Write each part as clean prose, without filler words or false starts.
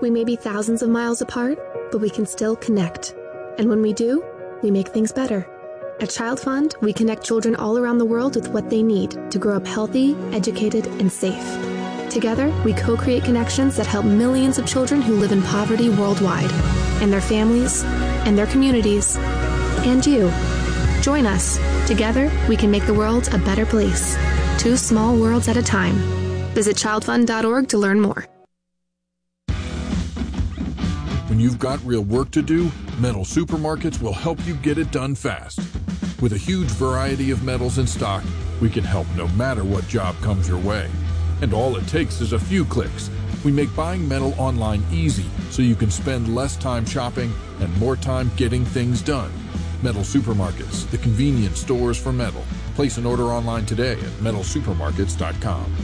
We may be thousands of miles apart, but we can still connect. And when we do, we make things better. At Child Fund, we connect children all around the world with what they need to grow up healthy, educated, and safe. Together, we co-create connections that help millions of children who live in poverty worldwide, and their families, and their communities, and you. Join us. Together, we can make the world a better place. 2 small worlds at a time. Visit childfund.org to learn more. When you've got real work to do, Metal Supermarkets will help you get it done fast. With a huge variety of metals in stock, we can help no matter what job comes your way. And all it takes is a few clicks. We make buying metal online easy so you can spend less time shopping and more time getting things done. Metal Supermarkets, the convenience stores for metal. Place an order online today at metalsupermarkets.com.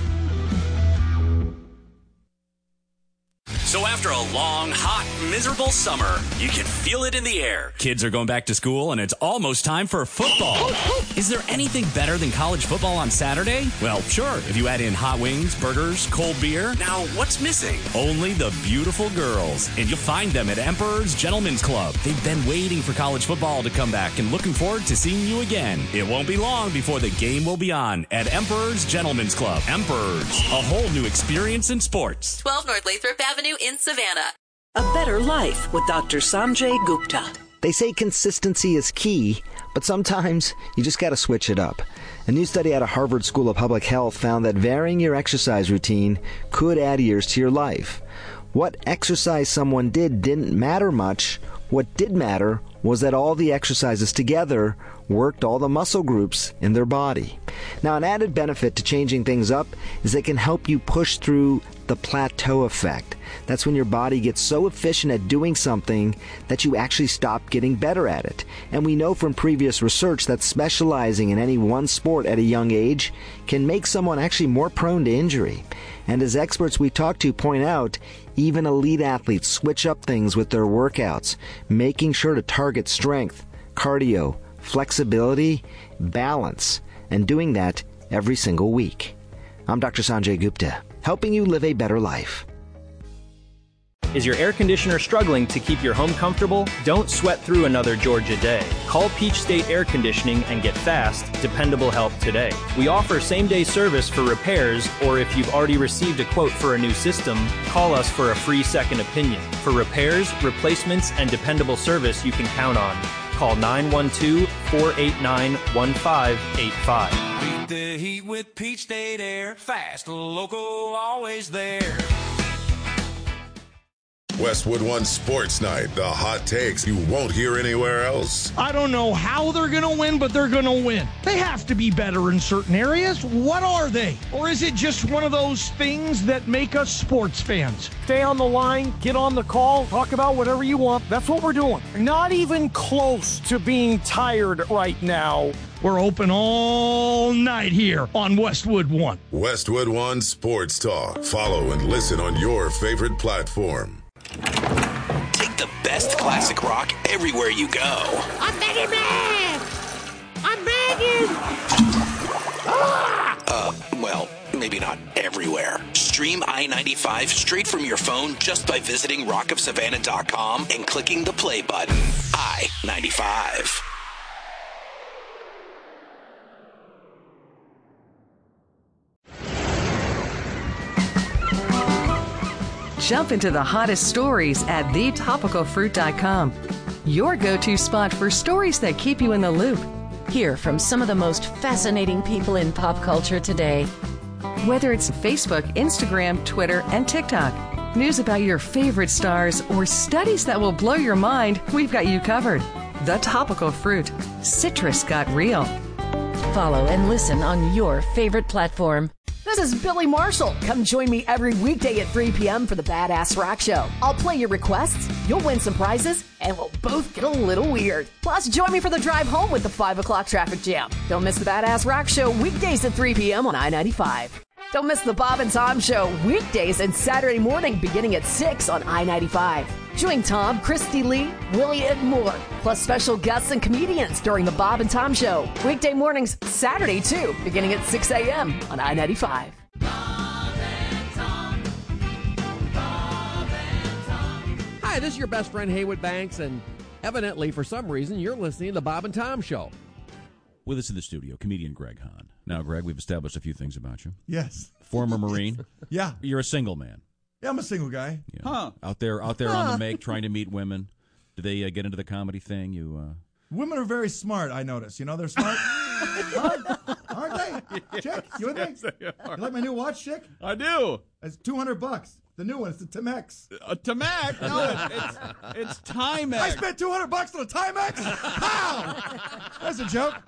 So after a long, hot, miserable summer, you can feel it in the air. Kids are going back to school, and it's almost time for football. Is there anything better than college football on Saturday? Well, sure, if you add in hot wings, burgers, cold beer. Now, what's missing? Only the beautiful girls. And you'll find them at Emperor's Gentlemen's Club. They've been waiting for college football to come back and looking forward to seeing you again. It won't be long before the game will be on at Emperor's Gentlemen's Club. Emperor's, a whole new experience in sports. 12 North Lathrop Avenue in Savannah. A Better Life with Dr. Sanjay Gupta. They say consistency is key, but sometimes you just got to switch it up. A new study out of Harvard School of Public Health found that varying your exercise routine could add years to your life. What exercise someone did didn't matter much. What did matter was that all the exercises together worked all the muscle groups in their body. Now, an added benefit to changing things up is it can help you push through the plateau effect. That's when your body gets so efficient at doing something that you actually stop getting better at it. And we know from previous research that specializing in any one sport at a young age can make someone actually more prone to injury. And as experts we talk to point out, even elite athletes switch up things with their workouts, making sure to target strength, cardio, flexibility, balance, and doing that every single week. I'm Dr. Sanjay Gupta, helping you live a better life. Is your air conditioner struggling to keep your home comfortable? Don't sweat through another Georgia day. Call Peach State Air Conditioning and get fast, dependable help today. We offer same-day service for repairs, or if you've already received a quote for a new system, call us for a free second opinion. For repairs, replacements, and dependable service you can count on. Call 912-489-1585. Beat the heat with Peach State Air. Fast, local, always there. Westwood One Sports Night, the hot takes you won't hear anywhere else. I don't know how they're going to win, but they're going to win. They have to be better in certain areas. What are they? Or is it just one of those things that make us sports fans? Stay on the line, get on the call, talk about whatever you want. That's what we're doing. Not even close to being tired right now. We're open all night here on Westwood One. Westwood One Sports Talk. Follow and listen on your favorite platform. Take the best classic rock everywhere you go. I'm begging, man! I'm begging! Well, maybe not everywhere. Stream I-95 straight from your phone just by visiting rockofsavannah.com and clicking the play button. I-95. Jump into the hottest stories at thetopicalfruit.com. Your go-to spot for stories that keep you in the loop. Hear from some of the most fascinating people in pop culture today. Whether it's Facebook, Instagram, Twitter, and TikTok, news about your favorite stars, or studies that will blow your mind, we've got you covered. The Topical Fruit. Citrus got real. Follow and listen on your favorite platform. This is Billy Marshall. Come join me every weekday at 3 p.m. for the Badass Rock Show. I'll play your requests, you'll win some prizes, and we'll both get a little weird. Plus, join me for the drive home with the 5 o'clock traffic jam. Don't miss the Badass Rock Show weekdays at 3 p.m. on I-95. Don't miss the Bob and Tom Show weekdays and Saturday morning beginning at 6 on I-95. Join Tom, Christy Lee, Willie, and more, plus special guests and comedians during the Bob and Tom Show. Weekday mornings, Saturday too, beginning at 6 a.m. on I-95. Hi, this is your best friend Haywood Banks, and evidently, for some reason, you're listening to the Bob and Tom Show. With us in the studio, comedian Greg Hahn. Now, Greg, we've established a few things about you. Yes. Former Marine. Yeah. You're a single man. Yeah, I'm a single guy. Yeah. Huh. Out there on the make, trying to meet women. Do they get into the comedy thing? Women are very smart, I notice. You know, they're smart. Aren't they? Chick, you with me? Yes, they are. You like my new watch, Chick? I do. It's $200. The new one. It's the Timex. Timex? No, it's Timex. I spent $200 on a Timex? How? That's a joke.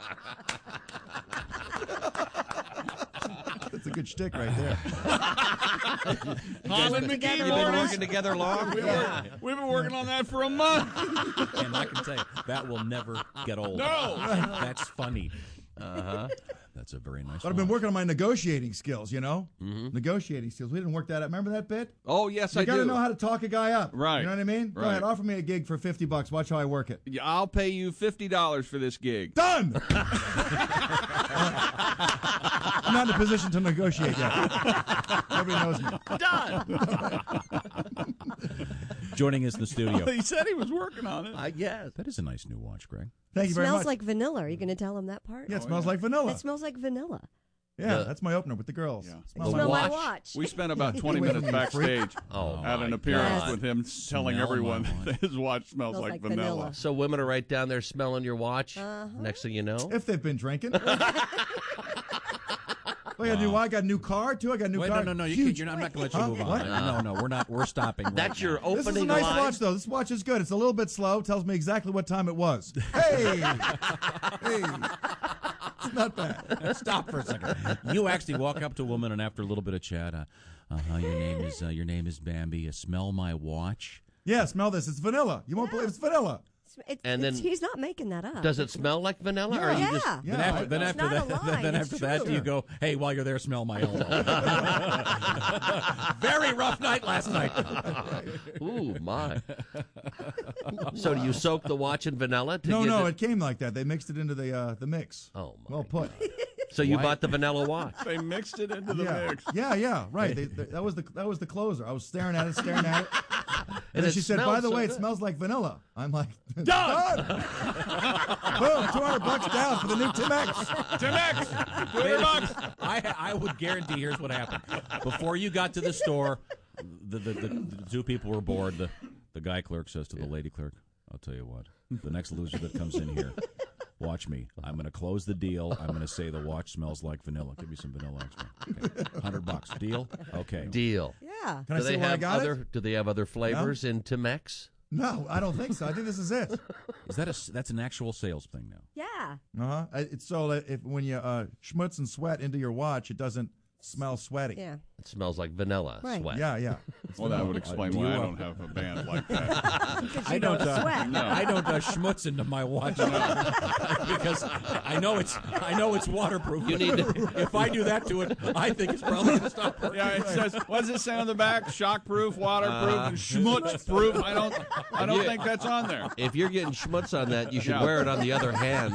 That's a good shtick right there. Holland McGee, You've been working together long? We've been working on that for a month. And I can tell you, that will never get old. No. That's funny. That's a very nice But I've been working on my negotiating skills, you know? Mm-hmm. Negotiating skills. We didn't work that out. Remember that bit? Oh, yes, I do. You got to know how to talk a guy up. Right. You know what I mean? Go Right. ahead. Offer me a gig for $50. Watch how I work it. Yeah, I'll pay you $50 for this gig. Done! I'm not in a position to negotiate yet. Nobody knows me. Done. Joining us in the studio. He said he was working on it. I guess. That is a nice new watch, Greg. Thank you very much. Smells like vanilla. Are you going to tell him that part? Yeah, it smells like vanilla. It smells like vanilla. Yeah, that's my opener with the girls. Yeah. Smells Smell like my watch. We spent about 20 Wait a minutes minute, backstage at an appearance God. with him telling Smell everyone my watch. that his watch smells like vanilla. So women are right down there smelling your watch. Uh-huh. Next thing you know. If they've been drinking. I got a new car, too. I got a new car. No. Huge. You're not, I'm not going to let you move What? on. No, we're not. We're stopping. Right That's now. your opening This is a nice line. watch, though. This watch is good. It's a little bit slow. Tells me exactly what time it was. Hey! Hey! It's not bad. Stop for a second. You actually walk up to a woman, and after a little bit of chat, your name is Bambi. Smell my watch. Yeah, smell this. It's vanilla. You won't believe it's vanilla. And then he's not making that up. Does it smell like vanilla? Or are you just Then after that, do you go, hey, while you're there, smell my elbow. Very rough night last night. Ooh, my. So do you soak the watch in vanilla? No, it came like that. They mixed it into the mix. Oh, my. Well put. So you bought the vanilla watch? They mixed it into the mix. Yeah, right. That was the closer. I was staring at it. And then it she said, by the smells so way, good. it smells like vanilla. I'm like, Done! Boom, $200 down for the new Timex. Timex! $200. I would guarantee here's what happened. Before you got to the store, the two people were bored. The guy clerk says to the lady clerk, I'll tell you what, the next loser that comes in here, watch me. I'm going to close the deal. I'm going to say the watch smells like vanilla. Give me some vanilla extra. Okay. $100. Deal? Okay. Deal. Yeah. Can I say where I got it? Do they have other flavors in Timex? No, I don't think so. I think this is it. That's an actual sales thing now? Yeah. It's so that when you schmutz and sweat into your watch, it doesn't smell sweaty. Yeah. It smells like vanilla sweat. Yeah. Well, that would explain why I don't have a band like that. I don't schmutz into my watch because I know it's waterproof. You need to, if I do that to it, I think it's probably going to stop working. Yeah, it says, what does it say on the back? Shockproof, waterproof, and schmutz-proof. I don't think that's on there. If you're getting schmutz on that, you should wear it on the other hand.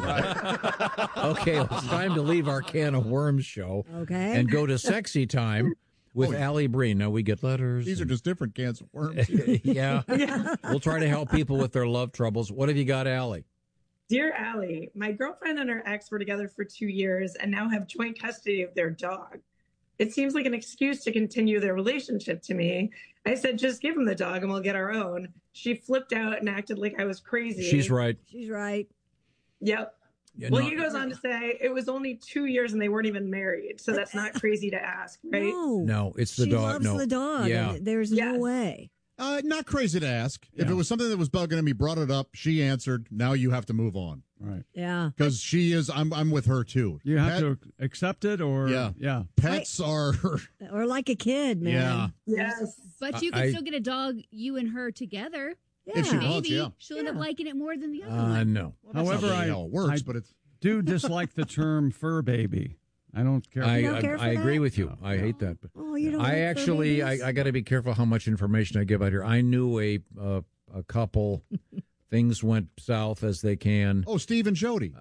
Okay, well, it's time to leave our can of worms show and go to sexy time with Allie Breen. Now, we get letters. These are just different cans of worms here. Yeah. We'll try to help people with their love troubles. What have you got, Allie? Dear Allie, my girlfriend and her ex were together for 2 years and now have joint custody of their dog. It seems like an excuse to continue their relationship to me. I said, just give him the dog and we'll get our own. She flipped out and acted like I was crazy. She's right. She's right. Yep. Yeah, well, he goes on to say it was only 2 years and they weren't even married. So that's not crazy to ask, right? No, it's the she dog. Loves no. the dog. Yeah. There's no way. Not crazy to ask. If it was something that was bugging him, he brought it up. She answered. Now you have to move on. Right. Yeah. Because she is. I'm with her too. You have to accept it, or yeah. Pets are. Or like a kid, man. Yes. But you can still get a dog, you and her together. Yeah. If she Maybe wants, yeah. she'll end up liking it more than the other one. No. Well, However, not really how it works, but it's. Do dislike the term fur baby. I don't care. I for agree that? with you. I hate that. But Oh, you don't I like fur actually, babies? I got to be careful how much information I give out here. I knew a couple. Things went south as they can. Oh, Steve and Jody.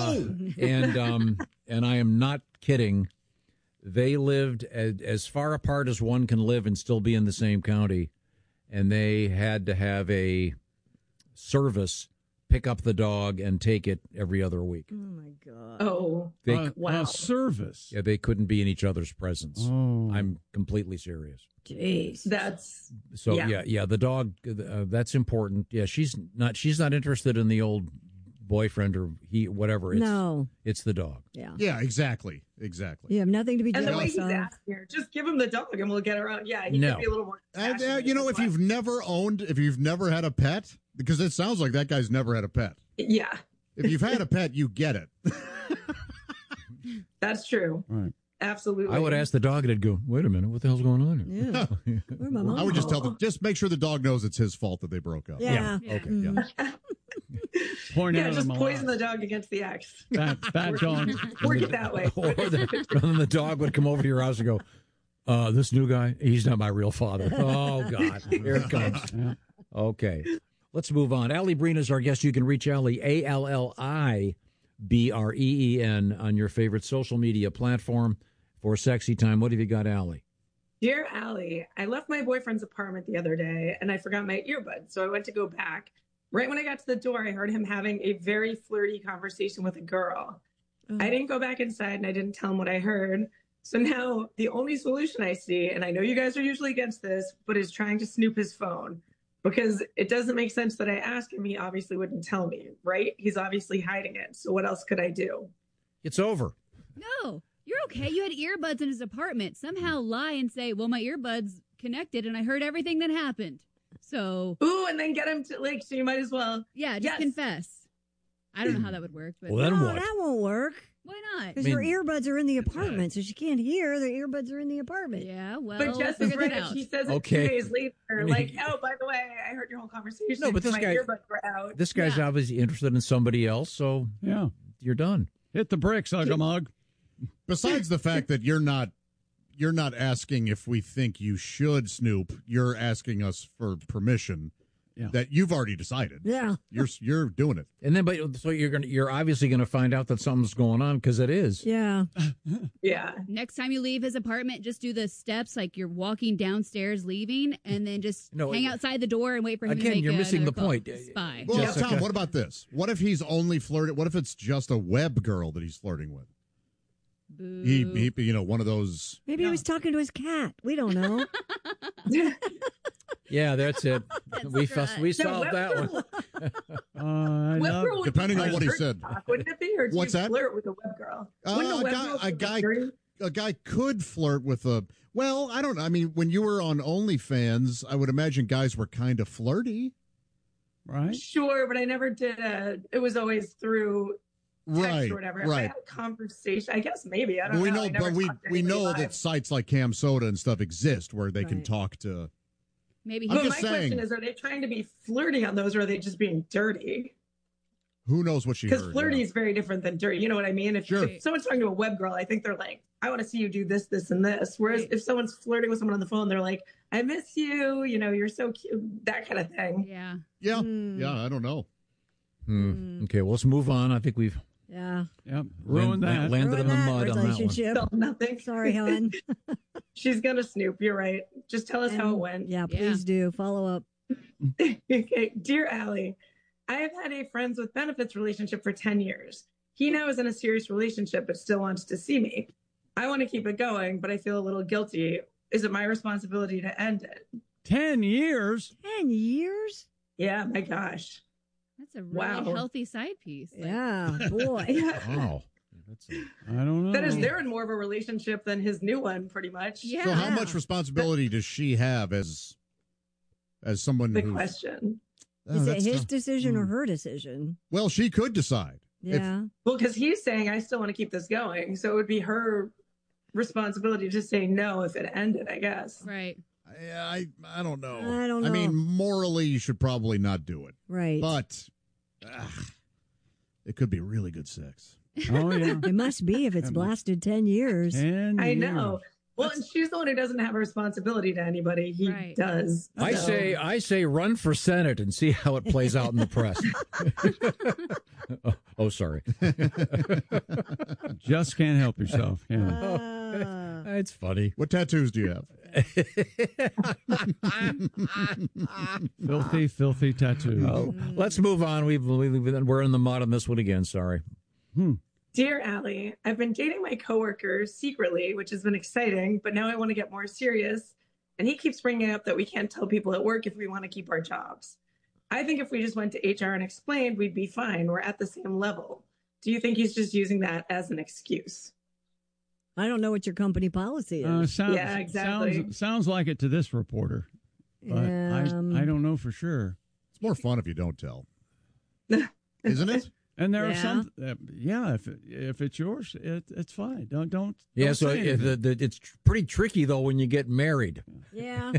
And I am not kidding. They lived as far apart as one can live and still be in the same county. and they had to have a service pick up the dog and take it every other week. Oh, my God. Oh, wow. Service. Yeah, they couldn't be in each other's presence. Oh. I'm completely serious. Jeez. That's So yeah, the dog, that's important. Yeah, she's not interested in the old boyfriend or whatever. It's the dog. Yeah, exactly. You have nothing to be and jealous the way he's of. asking her, just give him the dog and we'll get around. Yeah, he could be a little more. If you've never had a pet, because it sounds like that guy's never had a pet. Yeah. If you've had a pet, you get it. That's true. Right. Absolutely. I would ask the dog, and it'd go, wait a minute, what the hell's going on here? Yeah. Where'd my mom I would just go? just make sure the dog knows it's his fault that they broke up. Yeah. Okay. Yeah. Point out just him a poison lot. the dog against the ex. Bad dog. Work it that way. Or then the dog would come over to your house and go, this new guy, he's not my real father. Oh, God. Here it comes. Yeah. Okay. Let's move on. Allie Breen is our guest. You can reach Allie, ALLIBREEN, on your favorite social media platform for Sexy Time. What have you got, Allie? Dear Allie, I left my boyfriend's apartment the other day and I forgot my earbuds, so I went to go back. Right when I got to the door, I heard him having a very flirty conversation with a girl. I didn't go back inside and I didn't tell him what I heard. So now the only solution I see, and I know you guys are usually against this, but is trying to snoop his phone. Because it doesn't make sense that I ask him. He obviously wouldn't tell me, right? He's obviously hiding it. So what else could I do? It's over. No, you're okay. You had earbuds in his apartment. Somehow lie and say, well, my earbuds connected and I heard everything that happened. So. Ooh, and then get him to, so you might as well. Yeah, just confess. I don't know how that would work. But well, then what? That won't work. Why not? Because your earbuds are in the apartment, so she can't hear. The earbuds are in the apartment. Yeah, well, but Jess is right. She says it 2 days later, oh, by the way, I heard your whole conversation. No, but my earbuds were out. This guy's obviously interested in somebody else, so you're done. Hit the bricks, Uggamug. Besides the fact that you're not asking if we think you should snoop, you're asking us for permission. That you've already decided. Yeah, you're doing it, and then so you're obviously gonna find out that something's going on because it is. Yeah, yeah. Next time you leave his apartment, just do the steps like you're walking downstairs, leaving, and then just hang outside the door and wait for him to make you're missing the point. Spy. Well, Jessica. Tom, what about this? What if he's only flirting? What if it's just a web girl that he's flirting with? Boo. He one of those. Maybe he was talking to his cat. We don't know. Yeah, that's it. We solved that one. Depending on what he said. Wouldn't it be? Or do What's you that? flirt with a web girl? A guy could flirt with a. Well, I don't know. I mean, when you were on OnlyFans, I would imagine guys were kind of flirty, right? Sure, but I never did. It was always through. Text or whatever. If I had a conversation, I guess maybe. I don't know. We know that sites like Cam Soda and stuff exist where they can talk to. Maybe. But my question is: are they trying to be flirty on those, or are they just being dirty? Who knows what she heard? Because flirty is very different than dirty. You know what I mean? If someone's talking to a web girl, I think they're like, "I want to see you do this, this, and this." Whereas if someone's flirting with someone on the phone, they're like, "I miss you. You know, you're so cute." That kind of thing. Yeah. Yeah. Yeah. I don't know. Okay, well, let's move on. I think we've. Yeah. Yep. Ruined that. Landed in the mud on that one. Still nothing. Sorry, hon. She's gonna snoop. You're right. Just tell us how it went. Yeah, please do. Follow up. Okay. Dear Allie, I have had a friends with benefits relationship for 10 years. He now is in a serious relationship but still wants to see me. I want to keep it going, but I feel a little guilty. Is it my responsibility to end it? 10 years? 10 years? Yeah, my gosh. That's a really healthy side piece. Yeah, boy. Wow. I don't know. That is, they're in more of a relationship than his new one, pretty much. Yeah. So how much responsibility does she have as someone The question. Is it his decision or her decision? Well, she could decide. Yeah. Well, because he's saying, I still want to keep this going. So it would be her responsibility to say no if it ended, I guess. Right. I don't know. I don't know. I mean, morally, you should probably not do it. Right. But it could be really good sex. Oh, yeah. It must be if it's blasted 10 years. 10 I years. know. Well, and she's the one who doesn't have a responsibility to anybody. He does. I say run for Senate and see how it plays out in the press. Sorry. Just can't help yourself. Yeah. It's funny. What tattoos do you have? Filthy tattoo. Oh, let's move on. We're in the mud on this one again. Sorry. Dear Allie, I've been dating my coworker secretly, which has been exciting, but now I want to get more serious. And he keeps bringing up that we can't tell people at work if we want to keep our jobs. I think if we just went to HR and explained, we'd be fine. We're at the same level. Do you think he's just using that as an excuse? I don't know what your company policy is. Yeah, exactly. Sounds like it to this reporter, but I don't know for sure. It's more fun if you don't tell, isn't it? And there are some, if it's yours, it's fine. Don't. Yeah, so say anything. it's pretty tricky though when you get married. Yeah.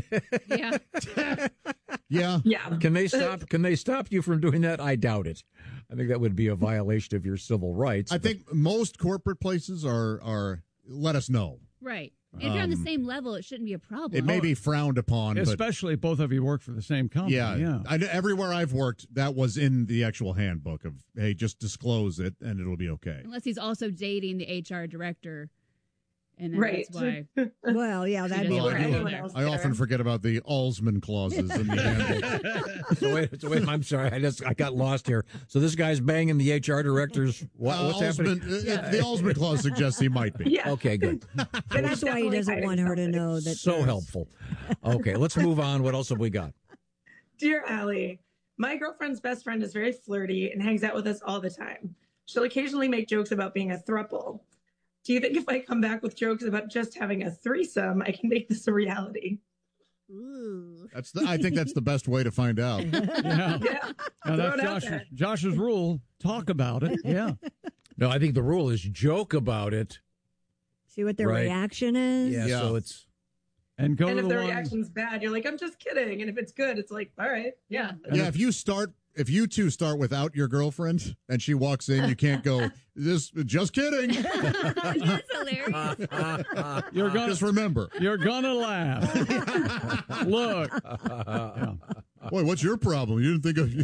Yeah. Can they stop you from doing that? I doubt it. I think that would be a violation of your civil rights. I think most corporate places are let us know. Right. If you're on the same level, it shouldn't be a problem. It may be frowned upon, especially if both of you work for the same company. Yeah. Everywhere I've worked, that was in the actual handbook of, hey, just disclose it and it'll be okay. Unless he's also dating the HR director. And right. That's why. Well, yeah, that'd be I often forget about the Alsman clauses in the handbook. So wait, I'm sorry. I got lost here. So this guy's banging the HR director's what's happening? The Alsman clause suggests he might be. Yeah. Okay, good. That's why he doesn't want her to know that. So helpful. Okay, let's move on. What else have we got? Dear Allie, my girlfriend's best friend is very flirty and hangs out with us all the time. She'll occasionally make jokes about being a throuple. Do you think if I come back with jokes about just having a threesome, I can make this a reality? Ooh. I think that's the best way to find out. Yeah. Now, that's Josh's rule. Talk about it. Yeah. No, I think the rule is joke about it. See what their reaction is. Yeah. So it's and if the reaction's bad, you're like, I'm just kidding. And if it's good, it's like, all right, yeah. Yeah. If you two start without your girlfriend and she walks in, you can't go, just kidding. That's hilarious. Just remember. You're going to laugh. Look. Boy, what's your problem? You didn't think of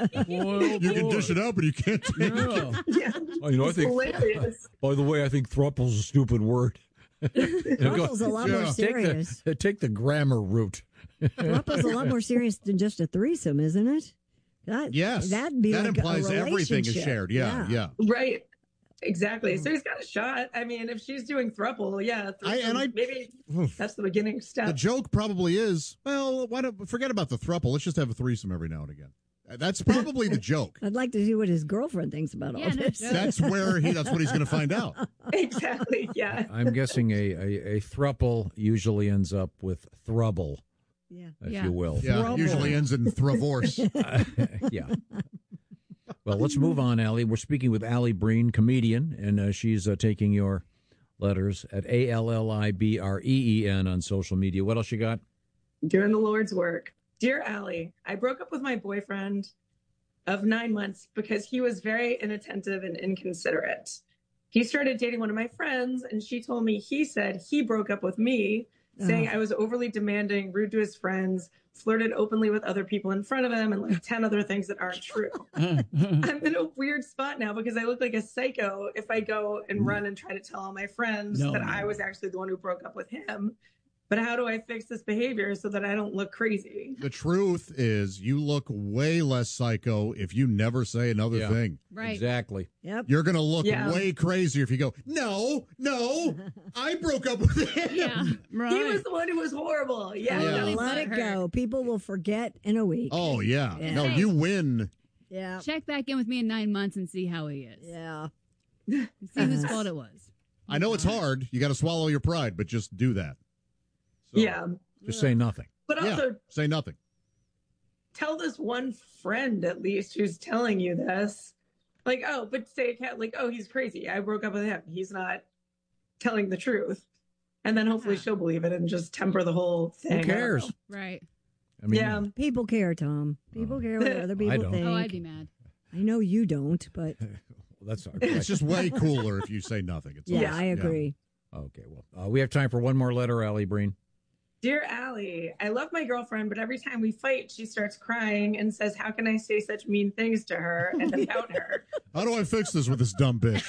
you can dish it out, but you can't take it. Yeah. I think hilarious. By the way, I think thruple's a stupid word. Throuple's a lot more serious. Take the grammar route. Throuple's a lot more serious than just a threesome, isn't it? Yes. That like implies everything is shared. Yeah. Right. Exactly. So he's got a shot. I mean, if she's doing throuple, maybe that's the beginning step. The joke probably is, well, why don't forget about the throuple? Let's just have a threesome every now and again. That's probably the joke. I'd like to see what his girlfriend thinks about all this. That's what he's going to find out. Exactly. Yeah. I'm guessing a throuple usually ends up with throuble. Yeah. If you will. Yeah, usually ends in thravorce. Yeah. Well, let's move on, Allie. We're speaking with Allie Breen, comedian, and she's taking your letters at ALLIBREEN on social media. What else you got? Doing the Lord's work. Dear Allie, I broke up with my boyfriend of 9 months because he was very inattentive and inconsiderate. He started dating one of my friends, and she told me he said he broke up with me, saying I was overly demanding, rude to his friends, flirted openly with other people in front of him, and like 10 other things that aren't true. I'm in a weird spot now because I look like a psycho if I go and run and try to tell all my friends that I was actually the one who broke up with him. But how do I fix this behavior so that I don't look crazy? The truth is you look way less psycho if you never say another thing. Right. Exactly. Yep. You're going to look way crazier if you go, no, I broke up with him. Yeah. Right. He was the one who was horrible. Yeah. Let it go. People will forget in a week. Oh, yeah. No, you win. Yeah. Check back in with me in 9 months and see how he is. Yeah. See whose fault it was. I know it's hard. You got to swallow your pride, but just do that. So, yeah. Just say nothing. But also, say nothing. Tell this one friend at least who's telling you this. Like, but say, he's crazy. I broke up with him. He's not telling the truth. And then hopefully she'll believe it and just temper the whole thing. Who cares? Right. I mean, yeah. People care, Tom. People care what other people think. Oh, I'd be mad. I know you don't, but that's all right. It's just way cooler if you say nothing. It's I agree. Okay, well, we have time for one more letter, Allie Breen. Dear Allie, I love my girlfriend, but every time we fight, she starts crying and says, how can I say such mean things to her and about her? How do I fix this with this dumb bitch?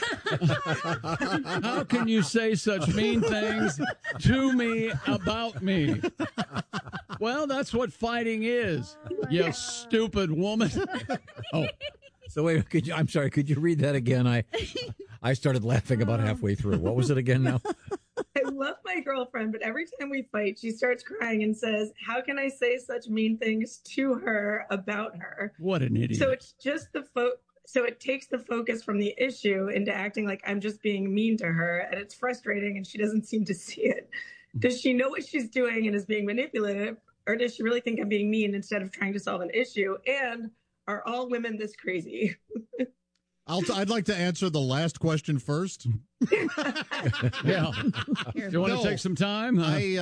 How can you say such mean things to me about me? Well, that's what fighting is, you stupid woman. Oh, so wait, I'm sorry, could you read that again? I started laughing about halfway through. What was it again now? I love my girlfriend, but every time we fight, she starts crying and says, how can I say such mean things to her about her? What an idiot. So it's just so it takes the focus from the issue into acting like I'm just being mean to her, and it's frustrating and she doesn't seem to see it. Does she know what she's doing and is being manipulative, or does she really think I'm being mean instead of trying to solve an issue? And are all women this crazy? I'd like to answer the last question first. Yeah. Do you want to take some time?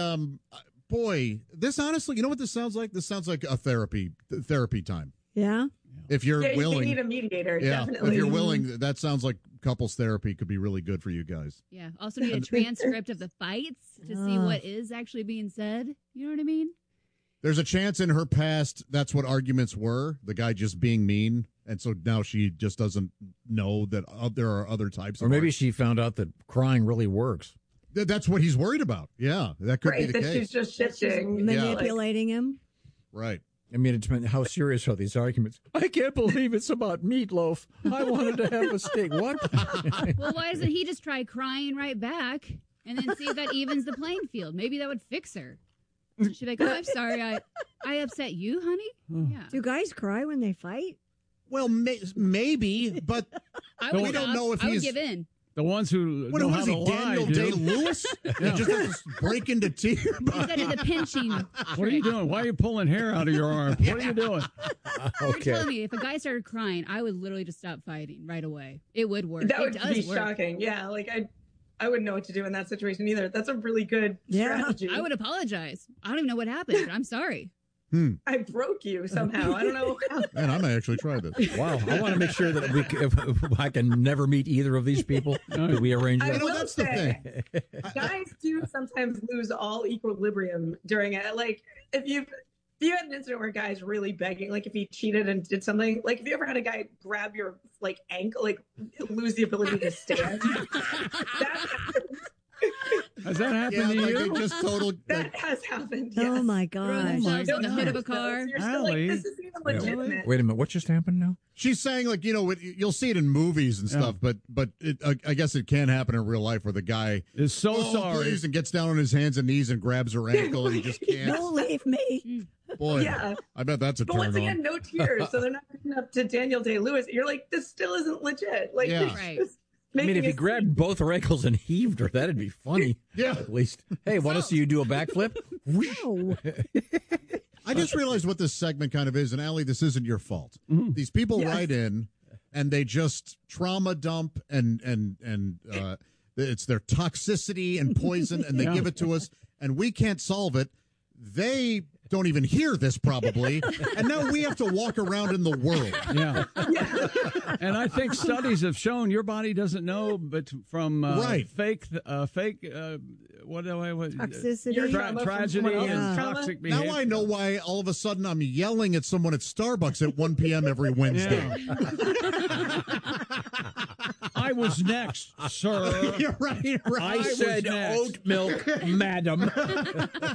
Boy, this honestly, you know what this sounds like? This sounds like a therapy time. Yeah. If you're willing. You need a mediator, definitely. If you're willing, that sounds like couples therapy could be really good for you guys. Yeah. Also need a transcript of the fights to see what is actually being said. You know what I mean? There's a chance in her past that's what arguments were, the guy just being mean. And so now she just doesn't know that there are other types. Or maybe she found out that crying really works. That's what he's worried about. Yeah, that could be the case. She's just shifting. Manipulating him. Right. I mean, how serious are these arguments? I can't believe it's about meatloaf. I wanted to have a steak. What? Well, why doesn't he just try crying right back and then see if that evens the playing field? Maybe that would fix her. She'd be like, oh, I'm sorry. I upset you, honey? Yeah. Do guys cry when they fight? Well, maybe, but we don't know if I would he's... give in. The ones who know how to lie, Daniel Day-Lewis? Yeah. Just have to break into tears. He's into the pinching. What are you doing? Why are you pulling hair out of your arm? What are you doing? You're telling me if a guy started crying, I would literally just stop fighting right away. It would work. That would be work. shocking. Yeah, like I wouldn't know what to do in that situation either. That's a really good strategy. I would apologize. I don't even know what happened, but I'm sorry. I broke you somehow. I don't know how. Man, I might actually try this. Wow. I want to make sure that if I can never meet either of these people. Could we arrange that? That's the thing. Guys do sometimes lose all equilibrium during it. Like, if you had an incident where a guy's really begging, like if he cheated and did something, like if you ever had a guy grab your like ankle, like lose the ability to stand. Has that happened to you? Just total. That has happened. Yes. Oh my gosh! On the hood of a car. You're still like, this is even legitimate. Wait a minute. What just happened now? She's saying, like, you'll see it in movies and stuff, but I guess it can happen in real life where the guy is so sorry please, and gets down on his hands and knees and grabs her ankle and he just can't. Don't leave me. Boy, yeah. I bet that's a turn on. But once again, no tears, so they're not picking up to Daniel Day-Lewis. You're like, this still isn't legit. Like, right. I mean, if he grabbed both her ankles and heaved her, that'd be funny. Yeah. At least. Hey, want to see you do a backflip? Wow. I just realized what this segment kind of is, and Allie, this isn't your fault. Mm-hmm. These people write in, and they just trauma dump, and it's their toxicity and poison, and they give it to us, and we can't solve it. They don't even hear this probably, and now we have to walk around in the world. Yeah. And I think studies have shown your body doesn't know, but from fake toxicity, tragedy, and toxic behavior. Now I know why all of a sudden I'm yelling at someone at Starbucks at 1 p.m. every Wednesday. I was next, sir. You're right. I said oat milk, madam.